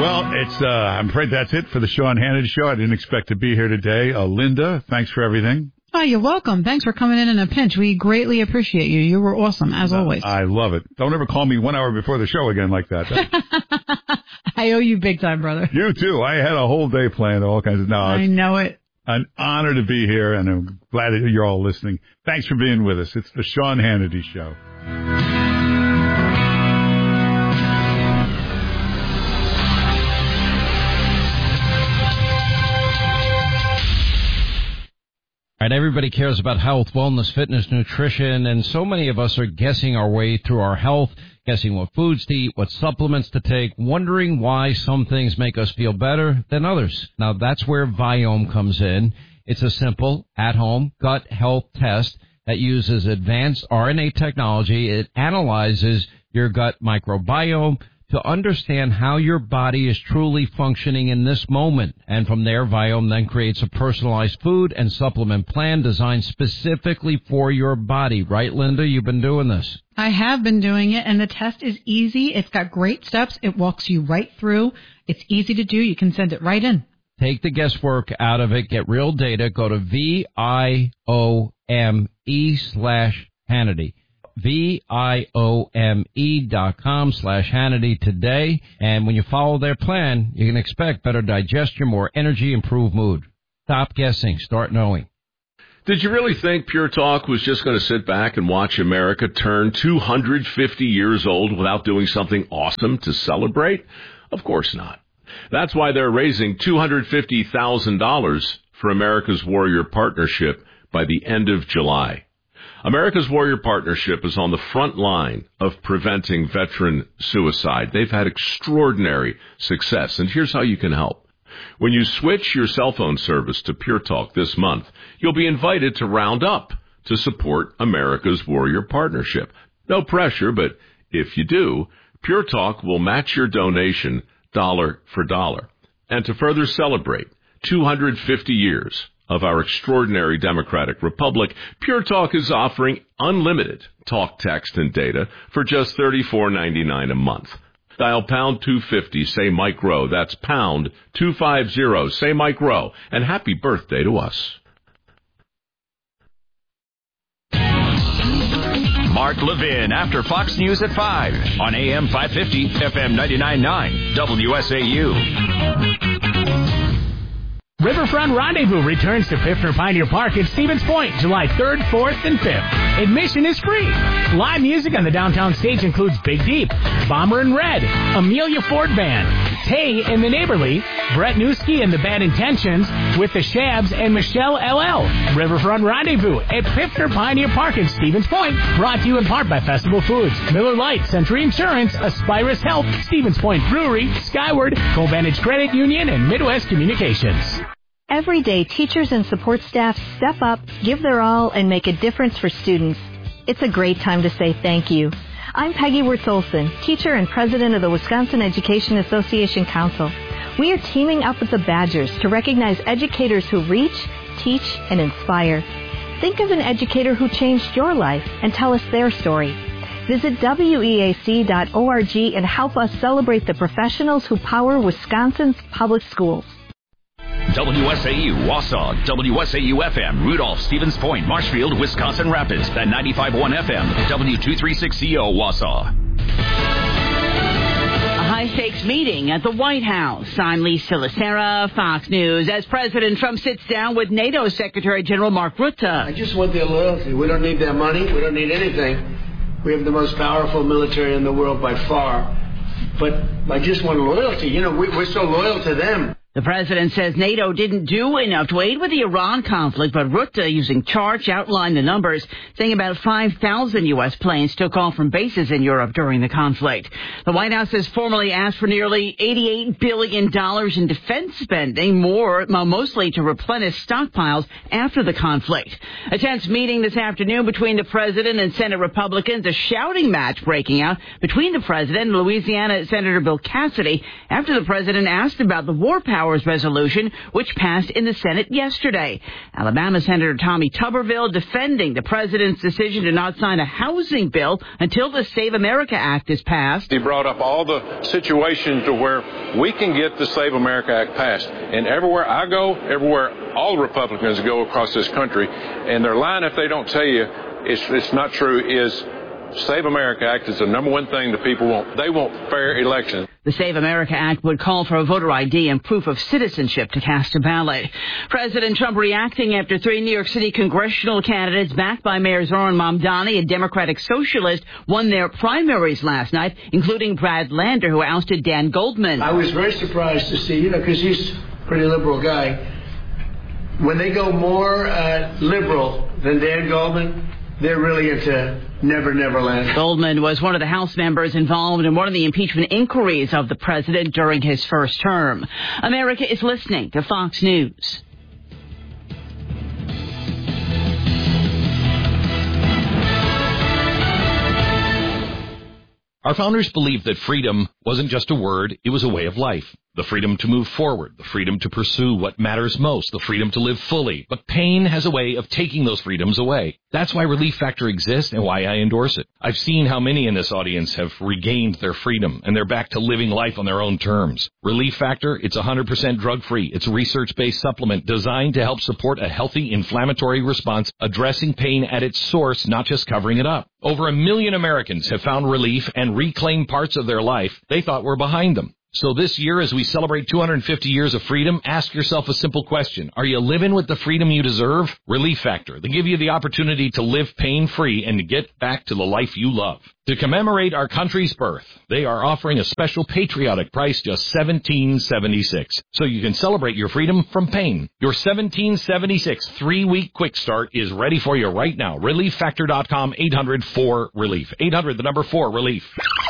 Well, I'm afraid that's it for the Sean Hannity Show. I didn't expect to be here today. Linda, thanks for everything. Oh, you're welcome. Thanks for coming in a pinch. We greatly appreciate you. You were awesome, as always. I love it. Don't ever call me 1 hour before the show again like that. I owe you big time, brother. You too. I had a whole day planned, all kinds of... No, I know it. An honor to be here, and I'm glad that you're all listening. Thanks for being with us. It's the Sean Hannity Show. All right, everybody cares about health, wellness, fitness, nutrition, and so many of us are guessing our way through our health, guessing what foods to eat, what supplements to take, wondering why some things make us feel better than others. Now, that's where Viome comes in. It's a simple, at-home gut health test that uses advanced RNA technology. It analyzes your gut microbiome to understand how your body is truly functioning in this moment. And from there, Viome then creates a personalized food and supplement plan designed specifically for your body. Right, Linda? You've been doing this. I have been doing it, and the test is easy. It's got great steps. It walks you right through. It's easy to do. You can send it right in. Take the guesswork out of it. Get real data. Go to VIOME/Hannity. VIOME.com/Hannity today. And when you follow their plan, you can expect better digestion, more energy, improved mood. Stop guessing. Start knowing. Did you really think Pure Talk was just going to sit back and watch America turn 250 years old without doing something awesome to celebrate? Of course not. That's why they're raising $250,000 for America's Warrior Partnership by the end of July. America's Warrior Partnership is on the front line of preventing veteran suicide. They've had extraordinary success, and here's how you can help. When you switch your cell phone service to Pure Talk this month, you'll be invited to round up to support America's Warrior Partnership. No pressure, but if you do, Pure Talk will match your donation dollar for dollar. And to further celebrate 250 years of our extraordinary democratic republic, Pure Talk is offering unlimited talk, text, and data for just $34.99 a month. Dial pound 250, say Mike Rowe. That's pound 250, say Mike Rowe. And happy birthday to us. Mark Levin after Fox News at 5 on AM 550, FM 99.9, WSAU. Riverfront Rendezvous returns to Pfiffner Pioneer Park at Stevens Point, July 3rd, 4th, and 5th. Admission is free. Live music on the downtown stage includes Big Deep, Bomber and Red, Amelia Ford Band, Tay and the Neighborly, Brett Newski and the Bad Intentions, with the Shabs and Michelle LL. Riverfront Rendezvous at Pfiffner Pioneer Park in Stevens Point, brought to you in part by Festival Foods, Miller Lite, Century Insurance, Aspirus Health, Stevens Point Brewery, Skyward, Covantage Credit Union, and Midwest Communications. Every day, teachers and support staff step up, give their all, and make a difference for students. It's a great time to say thank you. I'm Peggy Wirtz-Olson, teacher and president of the Wisconsin Education Association Council. We are teaming up with the Badgers to recognize educators who reach, teach, and inspire. Think of an educator who changed your life and tell us their story. Visit weac.org and help us celebrate the professionals who power Wisconsin's public schools. WSAU, Wausau, WSAU-FM, Rudolph, Stevens Point, Marshfield, Wisconsin Rapids, at 95.1 FM, W236CO, Wausau. A high-stakes meeting at the White House. I'm Lisa Lacera, Fox News, as President Trump sits down with NATO Secretary General Mark Rutte. I just want their loyalty. We don't need their money. We don't need anything. We have the most powerful military in the world by far. But I just want loyalty. You know, we're so loyal to them. The president says NATO didn't do enough to aid with the Iran conflict, but Rutte, using charts, outlined the numbers, saying about 5,000 U.S. planes took off from bases in Europe during the conflict. The White House has formally asked for nearly $88 billion in defense spending, mostly to replenish stockpiles after the conflict. A tense meeting this afternoon between the president and Senate Republicans, a shouting match breaking out between the president and Louisiana Senator Bill Cassidy after the president asked about the war powers Powers resolution, which passed in the Senate yesterday. Alabama Senator Tommy Tuberville defending the president's decision to not sign a housing bill until the Save America Act is passed. He brought up all the situations to where we can get the Save America Act passed. And everywhere I go, everywhere all Republicans go across this country, and they're lying if they don't tell you it's not true, is Save America Act is the number one thing that people want. They want fair elections. The Save America Act would call for a voter ID and proof of citizenship to cast a ballot. President Trump reacting after 3 New York City congressional candidates backed by Mayor Zohran Mamdani, a Democratic socialist, won their primaries last night, including Brad Lander, who ousted Dan Goldman. I was very surprised to see, because he's a pretty liberal guy. When they go more liberal than Dan Goldman, they're really into Never, Never Land. Goldman was one of the House members involved in one of the impeachment inquiries of the president during his first term. America is listening to Fox News. Our founders believed that freedom wasn't just a word, it was a way of life. The freedom to move forward, the freedom to pursue what matters most, the freedom to live fully. But pain has a way of taking those freedoms away. That's why Relief Factor exists and why I endorse it. I've seen how many in this audience have regained their freedom, and they're back to living life on their own terms. Relief Factor, it's 100% drug-free. It's a research-based supplement designed to help support a healthy inflammatory response, addressing pain at its source, not just covering it up. Over 1 million Americans have found relief and reclaimed parts of their life they thought were behind them. So this year, as we celebrate 250 years of freedom, ask yourself a simple question. Are you living with the freedom you deserve? Relief Factor. They give you the opportunity to live pain-free and to get back to the life you love. To commemorate our country's birth, they are offering a special patriotic price, just $17.76. So you can celebrate your freedom from pain. Your $17.76 3-week quick start is ready for you right now. ReliefFactor.com, 800-4-RELIEF. 800, the number 4, RELIEF.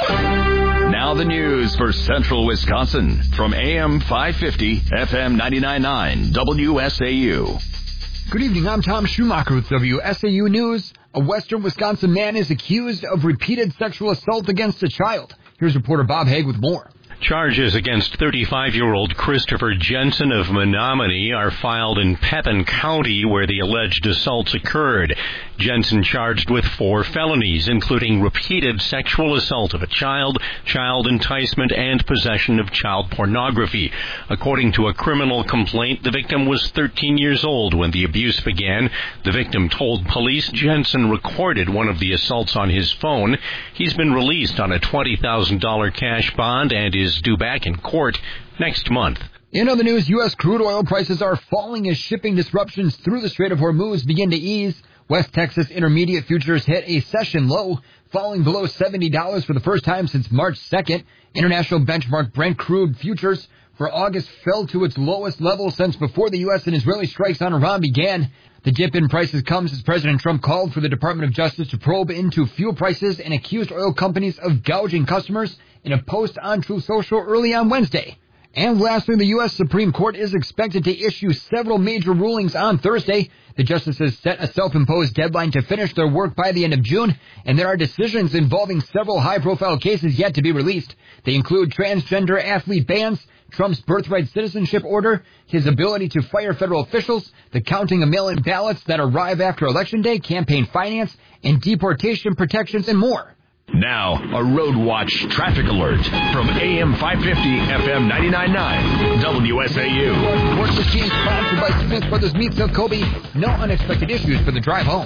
Now the news for Central Wisconsin from AM 550, FM 99.9, WSAU. Good evening, I'm Tom Schumacher with WSAU News. A western Wisconsin man is accused of repeated sexual assault against a child. Here's reporter Bob Haig with more. Charges against 35-year-old Christopher Jensen of Menominee are filed in Pepin County, where the alleged assaults occurred. Jensen charged with 4 felonies, including repeated sexual assault of a child, child enticement, and possession of child pornography. According to a criminal complaint, the victim was 13 years old when the abuse began. The victim told police Jensen recorded one of the assaults on his phone. He's been released on a $20,000 cash bond and is due back in court next month. In other news, U.S. crude oil prices are falling as shipping disruptions through the Strait of Hormuz begin to ease. West Texas Intermediate futures hit a session low, falling below $70 for the first time since March 2nd. International benchmark Brent crude futures for August fell to its lowest level since before the U.S. and Israeli strikes on Iran began. The dip in prices comes as President Trump called for the Department of Justice to probe into fuel prices and accused oil companies of gouging customers in a post on Truth Social early on Wednesday. And lastly, the U.S. Supreme Court is expected to issue several major rulings on Thursday. The justices set a self-imposed deadline to finish their work by the end of June, and there are decisions involving several high-profile cases yet to be released. They include transgender athlete bans, Trump's birthright citizenship order, his ability to fire federal officials, the counting of mail-in ballots that arrive after Election Day, campaign finance, and deportation protections, and more. Now, a Road Watch traffic alert from AM 550, FM 99.9, WSAU. Report is being sponsored by Smith Brothers Meats of Kobe. No unexpected issues for the drive home.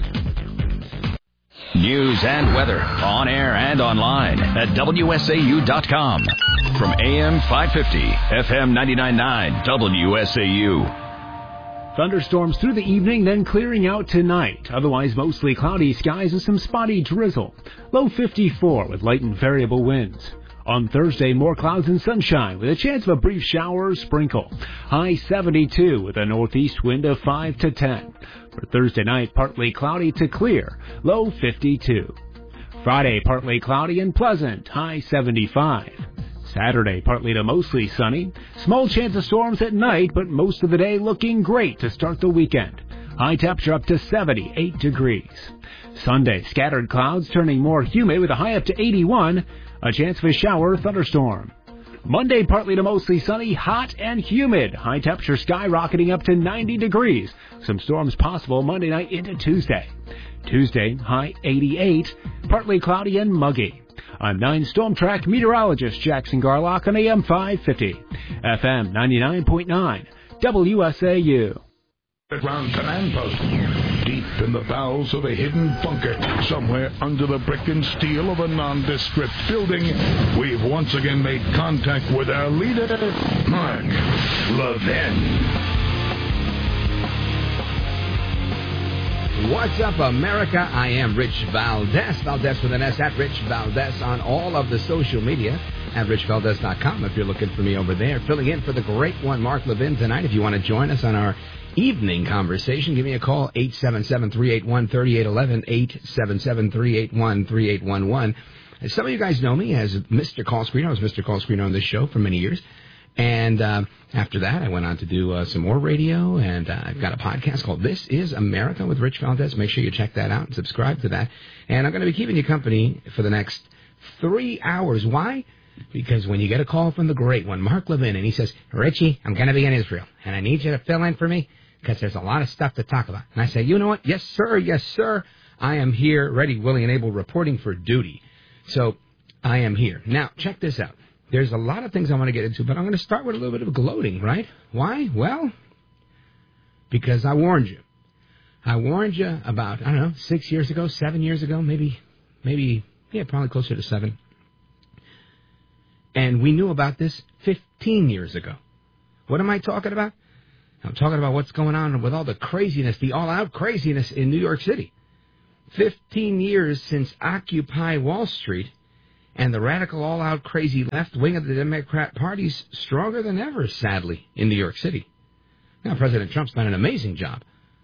News and weather on air and online at WSAU.com. From AM 550, FM 99.9, WSAU. Thunderstorms through the evening, then clearing out tonight. Otherwise, mostly cloudy skies and some spotty drizzle. Low 54 with light and variable winds. On Thursday, more clouds and sunshine with a chance of a brief shower or sprinkle. High 72 with a northeast wind of 5 to 10. For Thursday night, partly cloudy to clear. Low 52. Friday, partly cloudy and pleasant. High 75. Saturday, partly to mostly sunny. Small chance of storms at night, but most of the day looking great to start the weekend. High temperature up to 78 degrees. Sunday, scattered clouds turning more humid with a high up to 81. A chance of a shower or thunderstorm. Monday, partly to mostly sunny, hot and humid. High temperature skyrocketing up to 90 degrees. Some storms possible Monday night into Tuesday. Tuesday, high 88, partly cloudy and muggy. I'm 9 Storm Track meteorologist Jackson Garlock on AM 550, FM 99.9, WSAU. Underground command post, deep in the bowels of a hidden bunker, somewhere under the brick and steel of a nondescript building, we've once again made contact with our leader, Mark Levin. What's up, America? I am Rich Valdez. Valdez with an S, at Rich Valdez on all of the social media. At richvaldez.com if you're looking for me over there. Filling in for the great one, Mark Levin, tonight. If you want to join us on our evening conversation, give me a call, 877-381-3811, 877-381-3811. Some of you guys know me as Mr. Call Screener. I was Mr. Call Screener on this show for many years. And after that, I went on to do some more radio, and I've got a podcast called This Is America with Rich Valdez. Make sure you check that out and subscribe to that. And I'm going to be keeping you company for the next 3 hours. Why? Because when you get a call from the great one, Mark Levin, and he says, Richie, I'm going to be in Israel, and I need you to fill in for me because there's a lot of stuff to talk about. And I say, you know what? Yes, sir. Yes, sir. I am here, ready, willing, and able, reporting for duty. So I am here. Now, check this out. There's a lot of things I want to get into, but I'm going to start with a little bit of gloating, right? Why? Well, because I warned you. I warned you about, 6 years ago, 7 years ago, maybe, probably closer to 7. And we knew about this 15 years ago. What am I talking about? I'm talking about what's going on with all the craziness, the all-out craziness in New York City. 15 years since Occupy Wall Street, and the radical all-out crazy left wing of the Democrat Party's stronger than ever, sadly, in New York City. Now, President Trump's done an amazing job.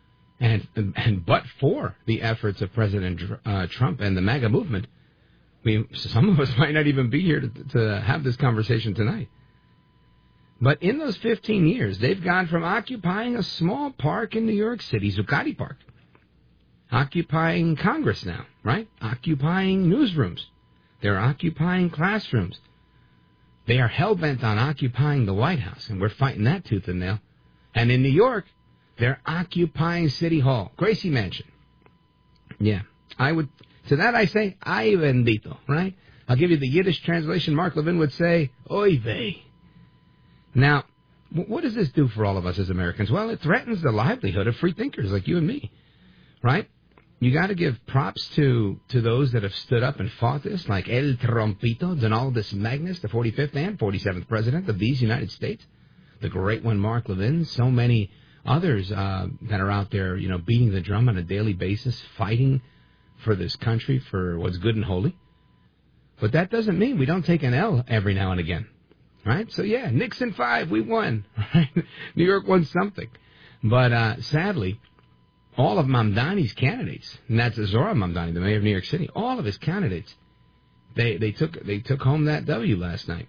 And but for the efforts of President Trump and the MAGA movement, some of us might not even be here to have this conversation tonight. But in those 15 years, they've gone from occupying a small park in New York City, Zuccotti Park, occupying Congress now, right? Occupying newsrooms. They're occupying classrooms. They are hell-bent on occupying the White House, and we're fighting that tooth and nail. And in New York, they're occupying City Hall, Gracie Mansion. Yeah, to that I say, ay bendito, right? I'll give you the Yiddish translation. Mark Levin would say, oy vey. Now, what does this do for all of us as Americans? Well, it threatens the livelihood of free thinkers like you and me, right? You got to give props to those that have stood up and fought this, like El Trompito, Donaldus Magnus, the 45th and 47th president of these United States, the great one, Mark Levin, so many others that are out there, beating the drum on a daily basis, fighting for this country, for what's good and holy. But that doesn't mean we don't take an L every now and again, right? So, yeah, Nixon 5, we won, right? New York won something. But sadly, all of Mamdani's candidates, and that's Zohran Mamdani, the mayor of New York City, all of his candidates, they took home that W last night.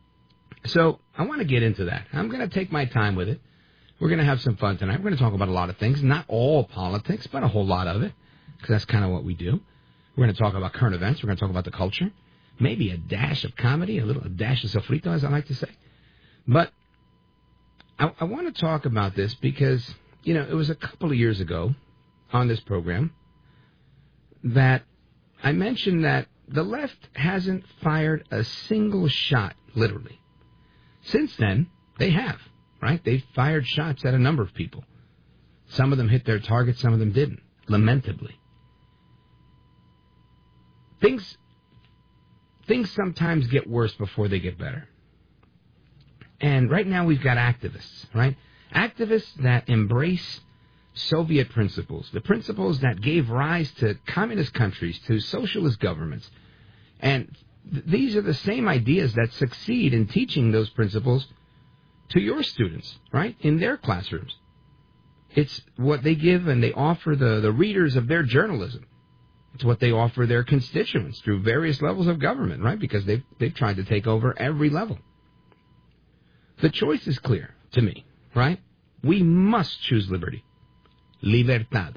So I want to get into that. I'm going to take my time with it. We're going to have some fun tonight. We're going to talk about a lot of things, not all politics, but a whole lot of it, because that's kind of what we do. We're going to talk about current events. We're going to talk about the culture, maybe a dash of comedy, a dash of sofrito, as I like to say. But I want to talk about this because, it was a couple of years ago on this program that I mentioned that the left hasn't fired a single shot, literally. Since then, they have, right? They've fired shots at a number of people. Some of them hit their targets, some of them didn't, lamentably. Things sometimes get worse before they get better. And right now we've got activists, right? Activists that embrace Soviet principles, the principles that gave rise to communist countries, to socialist governments. And these are the same ideas that succeed in teaching those principles to your students, right, in their classrooms. It's what they give and they offer the readers of their journalism. It's what they offer their constituents through various levels of government, right, because they've tried to take over every level. The choice is clear to me, right? We must choose liberty. Libertad.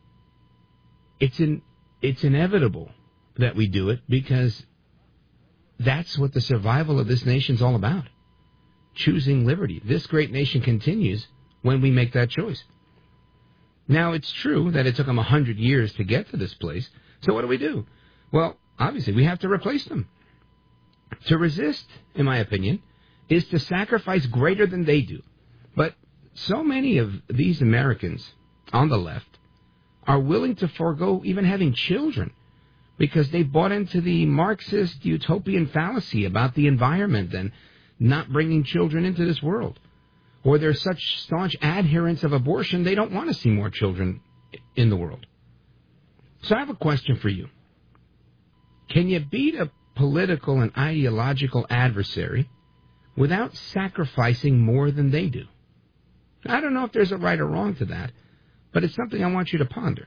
It's inevitable that we do it because that's what the survival of this nation's all about. Choosing liberty. This great nation continues when we make that choice. Now, it's true that it took them 100 years to get to this place. So what do? Well, obviously, we have to replace them. To resist, in my opinion, is to sacrifice greater than they do. But so many of these Americans on the left are willing to forego even having children because they bought into the Marxist utopian fallacy about the environment and not bringing children into this world. Or they're such staunch adherents of abortion, they don't want to see more children in the world. So I have a question for you. Can you beat a political and ideological adversary without sacrificing more than they do? I don't know if there's a right or wrong to that, but it's something I want you to ponder.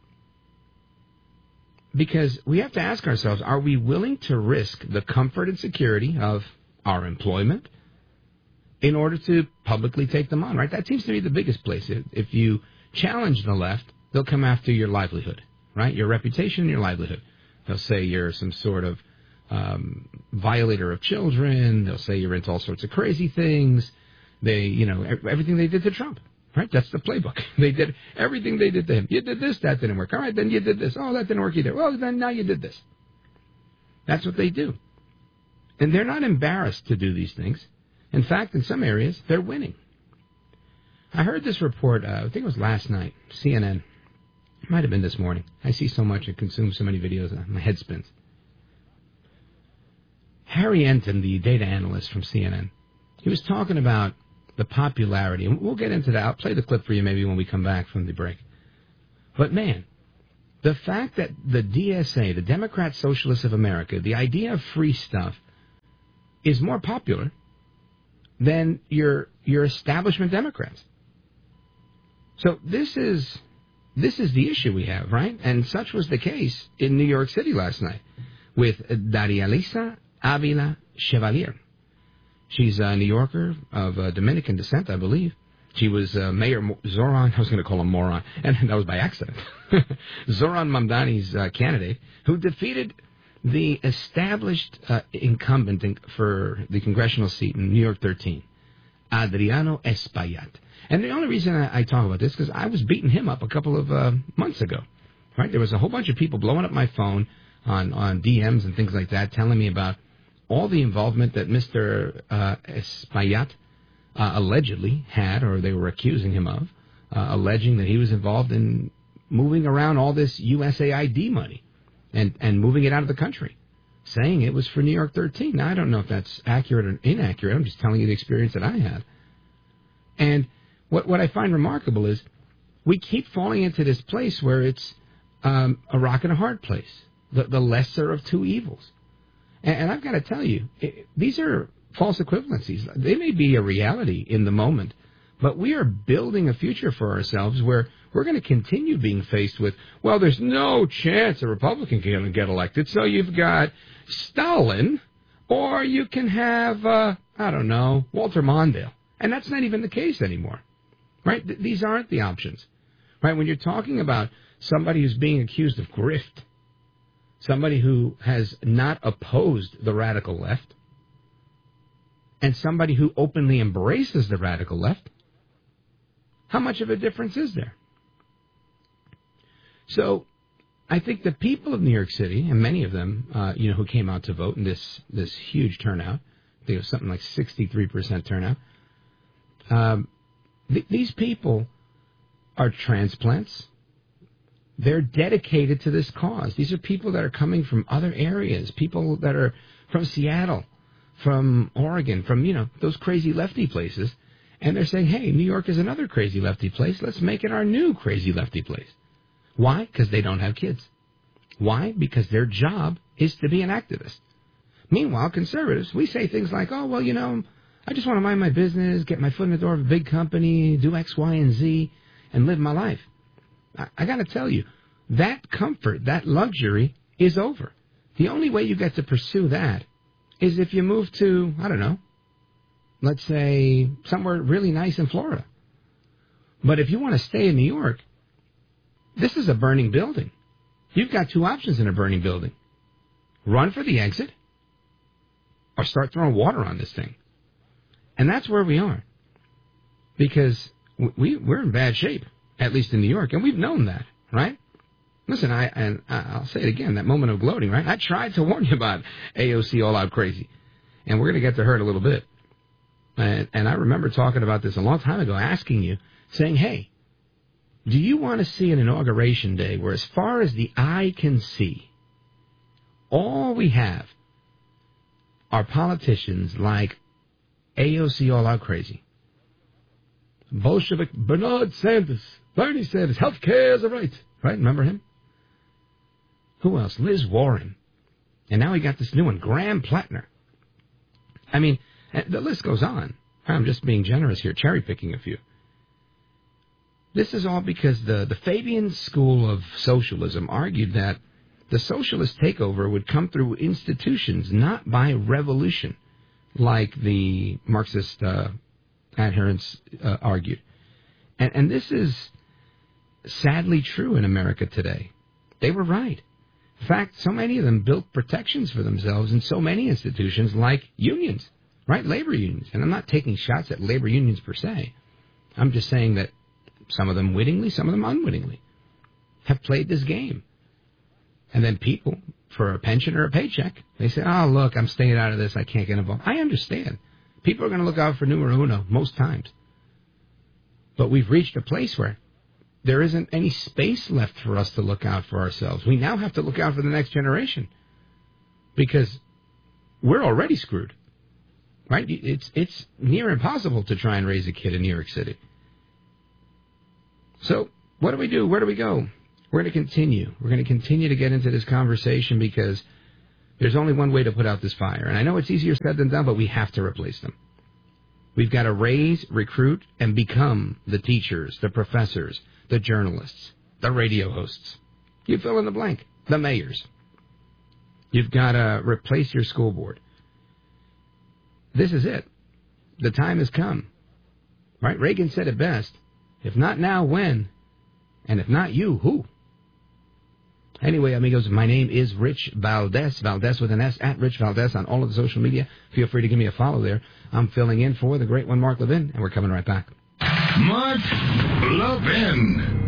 Because we have to ask ourselves, are we willing to risk the comfort and security of our employment in order to publicly take them on, right? That seems to be the biggest place. If you challenge the left, they'll come after your livelihood, right? Your reputation and your livelihood. They'll say you're some sort of violator of children. They'll say you're into all sorts of crazy things. Everything they did to Trump, right? That's the playbook. They did everything they did to him. You did this, that didn't work. All right, then you did this. Oh, that didn't work either. Well, then now you did this. That's what they do. And they're not embarrassed to do these things. In fact, in some areas, they're winning. I heard this report, I think it was last night, CNN. It might have been this morning. I see so much and consume so many videos, my head spins. Harry Enton, the data analyst from CNN, he was talking about the popularity, and we'll get into that. I'll play the clip for you maybe when we come back from the break. But man, the fact that the DSA, the Democrat Socialists of America, the idea of free stuff, is more popular than your establishment Democrats. So this is the issue we have, right? And such was the case in New York City last night with Daria Lisa Avila Chevalier. She's a New Yorker of Dominican descent, I believe. She was Mayor Zoran, I was going to call him moron, and that was by accident, Zoran Mamdani's candidate, who defeated the established incumbent for the congressional seat in New York 13, Adriano Espaillat. And the only reason I talk about this is because I was beating him up a couple of months ago. Right? There was a whole bunch of people blowing up my phone on DMs and things like that, telling me about all the involvement that Mr. Espaillat allegedly had, or they were accusing him of, alleging that he was involved in moving around all this USAID money. And moving it out of the country, saying it was for New York 13. Now, I don't know if that's accurate or inaccurate. I'm just telling you the experience that I had. And what I find remarkable is we keep falling into this place where it's a rock and a hard place, the lesser of two evils. And I've got to tell you, these are false equivalencies. They may be a reality in the moment, but we are building a future for ourselves where we're going to continue being faced with, well, there's no chance a Republican can get elected, so you've got Stalin, or you can have, Walter Mondale. And that's not even the case anymore, right? These aren't the options, right? When you're talking about somebody who's being accused of grift, somebody who has not opposed the radical left, and somebody who openly embraces the radical left, how much of a difference is there? So I think the people of New York City, and many of them, who came out to vote in this huge turnout, I think it was something like 63% turnout, these people are transplants. They're dedicated to this cause. These are people that are coming from other areas, people that are from Seattle, from Oregon, from, those crazy lefty places. And they're saying, hey, New York is another crazy lefty place. Let's make it our new crazy lefty place. Why? Because they don't have kids. Why? Because their job is to be an activist. Meanwhile, conservatives, we say things like, oh, well, I just want to mind my business, get my foot in the door of a big company, do X, Y, and Z, and live my life. I got to tell you, that comfort, that luxury is over. The only way you get to pursue that is if you move to, let's say somewhere really nice in Florida. But if you want to stay in New York, this is a burning building. You've got two options in a burning building. Run for the exit or start throwing water on this thing. And that's where we are. Because we're in bad shape, at least in New York, and we've known that, right? Listen, I'll say it again, that moment of gloating, right? I tried to warn you about AOC all out crazy, and we're going to get to her in a little bit. And I remember talking about this a long time ago, asking you, saying, hey, do you want to see an inauguration day where as far as the eye can see, all we have are politicians like AOC all out crazy? Bolshevik Bernard Sanders, Bernie Sanders, health care is a right. Right? Remember him? Who else? Liz Warren. And now we got this new one, Graham Plattner. I mean, the list goes on. I'm just being generous here, cherry-picking a few. This is all because the Fabian school of socialism argued that the socialist takeover would come through institutions, not by revolution, like the Marxist adherents argued. And this is sadly true in America today. They were right. In fact, so many of them built protections for themselves in so many institutions like unions, right? Labor unions. And I'm not taking shots at labor unions per se. I'm just saying that some of them wittingly, some of them unwittingly, have played this game. And then people, for a pension or a paycheck, they say, oh, look, I'm staying out of this. I can't get involved. I understand. People are going to look out for numero uno most times. But we've reached a place where there isn't any space left for us to look out for ourselves. We now have to look out for the next generation because we're already screwed, right? It's near impossible to try and raise a kid in New York City. So what do we do? Where do we go? We're going to continue. We're going to continue to get into this conversation because there's only one way to put out this fire. And I know it's easier said than done, but we have to replace them. We've got to raise, recruit, and become the teachers, the professors, the journalists, the radio hosts. You fill in the blank. The mayors. You've got to replace your school board. This is it. The time has come. Right? Reagan said it best. If not now, when? And if not you, who? Anyway, amigos, my name is Rich Valdez. Valdez with an S, at Rich Valdez on all of the social media. Feel free to give me a follow there. I'm filling in for the great one, Mark Levin, and we're coming right back. Mark Levin.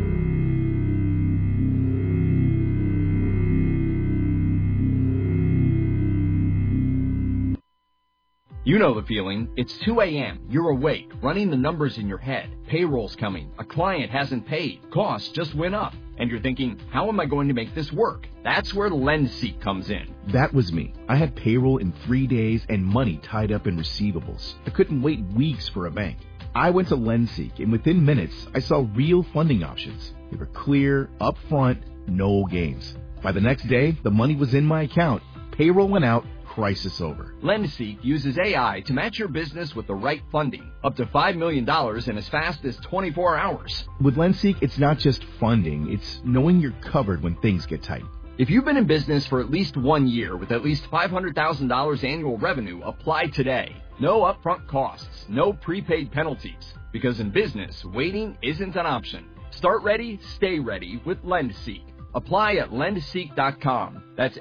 You know the feeling. It's 2 a.m. You're awake, running the numbers in your head. Payroll's coming. A client hasn't paid. Costs just went up. And you're thinking, how am I going to make this work? That's where LendSeek comes in. That was me. I had payroll in 3 days and money tied up in receivables. I couldn't wait weeks for a bank. I went to LendSeek, and within minutes, I saw real funding options. They were clear, upfront, no games. By the next day, the money was in my account. Payroll went out. Crisis over. LendSeek uses AI to match your business with the right funding, up to $5 million in as fast as 24 hours. With LendSeek, it's not just funding, it's knowing you're covered when things get tight. If you've been in business for at least 1 year with at least $500,000 annual revenue, apply today. No upfront costs, no prepaid penalties, because in business, waiting isn't an option. Start ready, stay ready with LendSeek. Apply at lendseek.com. That's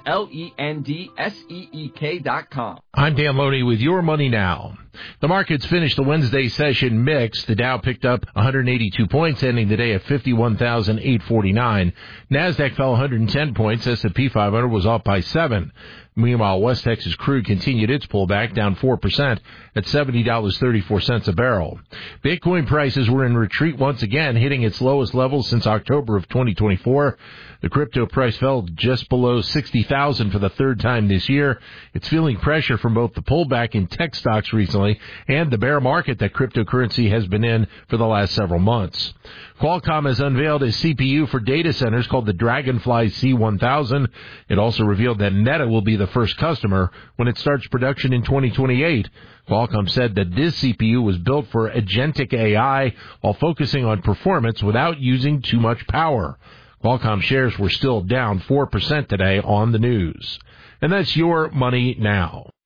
LENDSEEK.com. I'm Dan Loney with Your Money Now. The markets finished the Wednesday session mixed. The Dow picked up 182 points, ending the day at 51,849. NASDAQ fell 110 points. S&P 500 was off by 7. Meanwhile, West Texas crude continued its pullback, down 4% at $70.34 a barrel. Bitcoin prices were in retreat once again, hitting its lowest level since October of 2024. The crypto price fell just below 60,000 for the third time this year. It's feeling pressure from both the pullback in tech stocks recently and the bear market that cryptocurrency has been in for the last several months. Qualcomm has unveiled a CPU for data centers called the Dragonfly C1000. It also revealed that Meta will be the first customer when it starts production in 2028. Qualcomm said that this CPU was built for agentic AI while focusing on performance without using too much power. Qualcomm shares were still down 4% today on the news. And that's Your Money Now.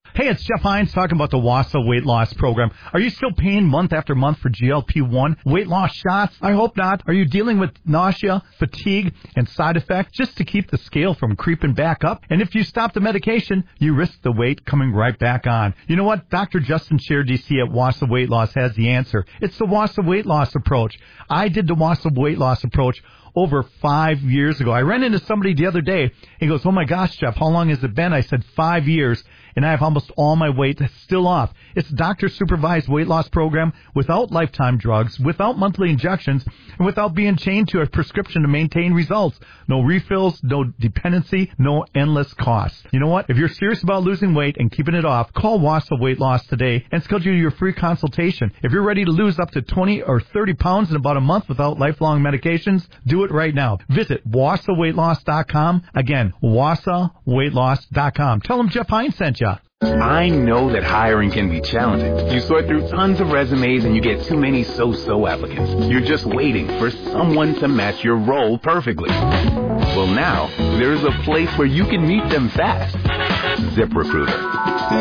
Hey, it's Jeff Hines talking about the WASA weight loss program. Are you still paying month after month for GLP-1 weight loss shots? I hope not. Are you dealing with nausea, fatigue, and side effects just to keep the scale from creeping back up? And if you stop the medication, you risk the weight coming right back on. You know what? Dr. Justin Scheer, DC at WASA Weight Loss has the answer. It's the WASA weight loss approach. I did the WASA weight loss approach over 5 years ago. I ran into somebody the other day. He goes, oh my gosh, Jeff, how long has it been? I said 5 years, and I have almost all my weight still off. It's a doctor-supervised weight loss program without lifetime drugs, without monthly injections, and without being chained to a prescription to maintain results. No refills, no dependency, no endless costs. You know what? If you're serious about losing weight and keeping it off, call WASA Weight Loss today and schedule your free consultation. If you're ready to lose up to 20 or 30 pounds in about a month without lifelong medications, do it right now. Visit wasaweightloss.com. Again, wasaweightloss.com. Tell them Jeff Hines sent you. I know that hiring can be challenging. You sort through tons of resumes and you get too many so-so applicants. You're just waiting for someone to match your role perfectly. Well, now, there's a place where you can meet them fast. ZipRecruiter.